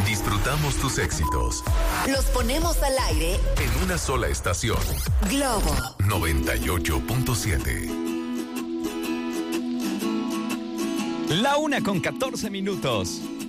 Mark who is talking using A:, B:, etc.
A: Disfrutamos tus éxitos.
B: Los ponemos al aire
A: En una sola estación.
B: Globo
A: 98.7.
C: La 1:14.